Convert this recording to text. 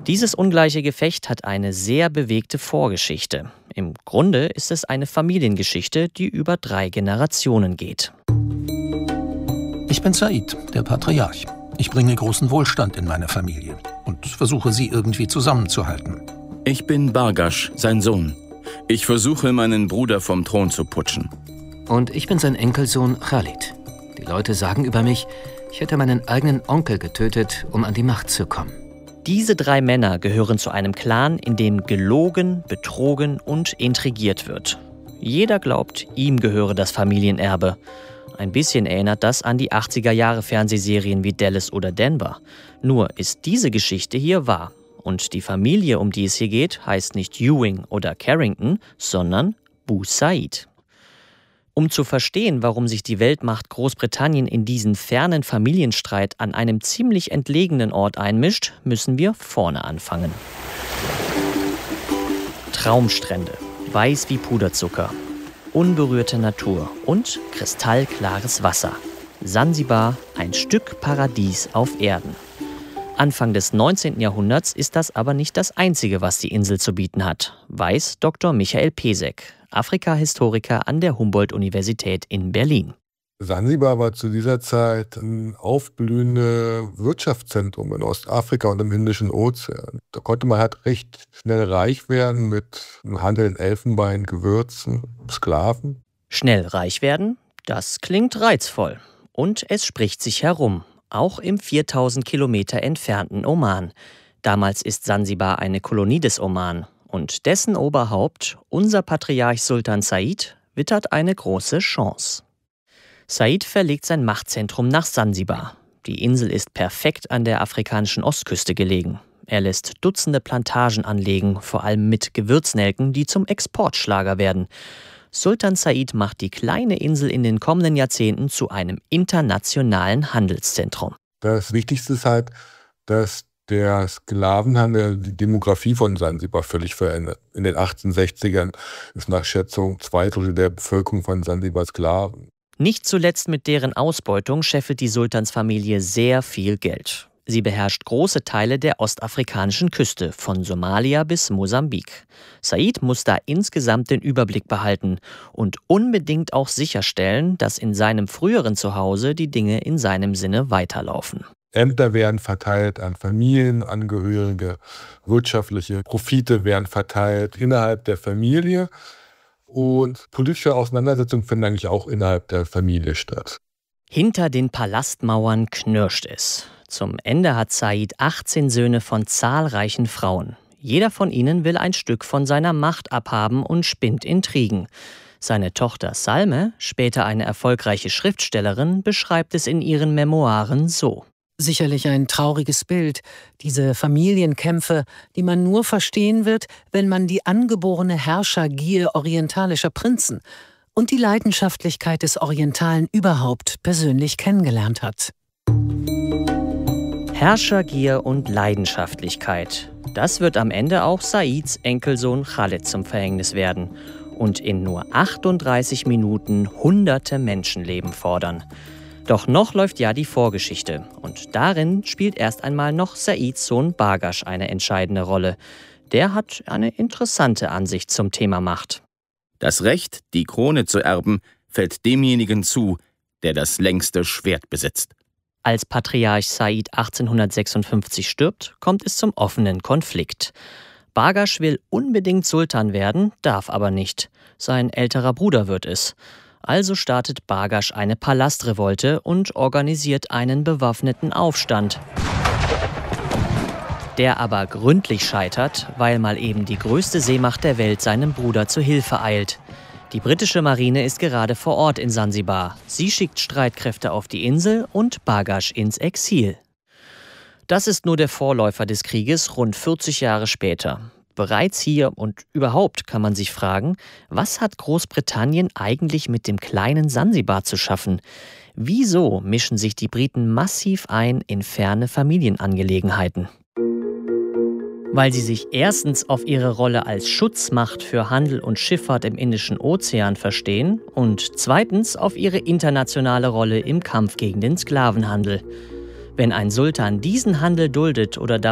Dieses ungleiche Gefecht hat eine sehr bewegte Vorgeschichte. Im Grunde ist es eine Familiengeschichte, die über 3 Generationen geht. Ich bin Said, der Patriarch. Ich bringe großen Wohlstand in meine Familie und versuche, sie irgendwie zusammenzuhalten. Ich bin Bargash, sein Sohn. Ich versuche, meinen Bruder vom Thron zu putschen. Und ich bin sein Enkelsohn Khalid. Die Leute sagen über mich, ich hätte meinen eigenen Onkel getötet, um an die Macht zu kommen. Diese 3 Männer gehören zu einem Clan, in dem gelogen, betrogen und intrigiert wird. Jeder glaubt, ihm gehöre das Familienerbe. Ein bisschen erinnert das an die 80er-Jahre-Fernsehserien wie Dallas oder Denver. Nur ist diese Geschichte hier wahr. Und die Familie, um die es hier geht, heißt nicht Ewing oder Carrington, sondern Bu Said. Um zu verstehen, warum sich die Weltmacht Großbritannien in diesen fernen Familienstreit an einem ziemlich entlegenen Ort einmischt, müssen wir vorne anfangen. Traumstrände, weiß wie Puderzucker, unberührte Natur und kristallklares Wasser. Sansibar, ein Stück Paradies auf Erden. Anfang des 19. Jahrhunderts ist das aber nicht das Einzige, was die Insel zu bieten hat, weiß Dr. Michael Pesek, Afrika-Historiker an der Humboldt-Universität in Berlin. Sansibar war zu dieser Zeit ein aufblühendes Wirtschaftszentrum in Ostafrika und im Indischen Ozean. Da konnte man halt recht schnell reich werden mit einem Handel in Elfenbein, Gewürzen, Sklaven. Schnell reich werden? Das klingt reizvoll. Und es spricht sich herum, auch im 4000 Kilometer entfernten Oman. Damals ist Sansibar eine Kolonie des Oman. Und dessen Oberhaupt, unser Patriarch Sultan Said, wittert eine große Chance. Said verlegt sein Machtzentrum nach Sansibar. Die Insel ist perfekt an der afrikanischen Ostküste gelegen. Er lässt Dutzende Plantagen anlegen, vor allem mit Gewürznelken, die zum Exportschlager werden. Sultan Said macht die kleine Insel in den kommenden Jahrzehnten zu einem internationalen Handelszentrum. Das Wichtigste ist halt, dass der Sklavenhandel die Demografie von Sansibar völlig verändert. In den 1860ern ist nach Schätzung 2/3 der Bevölkerung von Sansibar Sklaven. Nicht zuletzt mit deren Ausbeutung scheffelt die Sultansfamilie sehr viel Geld. Sie beherrscht große Teile der ostafrikanischen Küste, von Somalia bis Mosambik. Said muss da insgesamt den Überblick behalten und unbedingt auch sicherstellen, dass in seinem früheren Zuhause die Dinge in seinem Sinne weiterlaufen. Ämter werden verteilt an Familienangehörige, wirtschaftliche Profite werden verteilt innerhalb der Familie und politische Auseinandersetzungen finden eigentlich auch innerhalb der Familie statt. Hinter den Palastmauern knirscht es. Zum Ende hat Said 18 Söhne von zahlreichen Frauen. Jeder von ihnen will ein Stück von seiner Macht abhaben und spinnt Intrigen. Seine Tochter Salme, später eine erfolgreiche Schriftstellerin, beschreibt es in ihren Memoiren so. Sicherlich ein trauriges Bild, diese Familienkämpfe, die man nur verstehen wird, wenn man die angeborene Herrschergier orientalischer Prinzen und die Leidenschaftlichkeit des Orientalen überhaupt persönlich kennengelernt hat. Herrschergier und Leidenschaftlichkeit. Das wird am Ende auch Saids Enkelsohn Khalid zum Verhängnis werden und in nur 38 Minuten hunderte Menschenleben fordern. Doch noch läuft ja die Vorgeschichte und darin spielt erst einmal noch Saids Sohn Bargash eine entscheidende Rolle. Der hat eine interessante Ansicht zum Thema Macht. Das Recht, die Krone zu erben, fällt demjenigen zu, der das längste Schwert besitzt. Als Patriarch Said 1856 stirbt, kommt es zum offenen Konflikt. Bargash will unbedingt Sultan werden, darf aber nicht. Sein älterer Bruder wird es. Also startet Bargash eine Palastrevolte und organisiert einen bewaffneten Aufstand. Der aber gründlich scheitert, weil mal eben die größte Seemacht der Welt seinem Bruder zu Hilfe eilt. Die britische Marine ist gerade vor Ort in Sansibar. Sie schickt Streitkräfte auf die Insel und Bargash ins Exil. Das ist nur der Vorläufer des Krieges rund 40 Jahre später. Bereits hier und überhaupt kann man sich fragen, was hat Großbritannien eigentlich mit dem kleinen Sansibar zu schaffen? Wieso mischen sich die Briten massiv ein in ferne Familienangelegenheiten? Weil sie sich erstens auf ihre Rolle als Schutzmacht für Handel und Schifffahrt im Indischen Ozean verstehen und zweitens auf ihre internationale Rolle im Kampf gegen den Sklavenhandel. Wenn ein Sultan diesen Handel duldet oder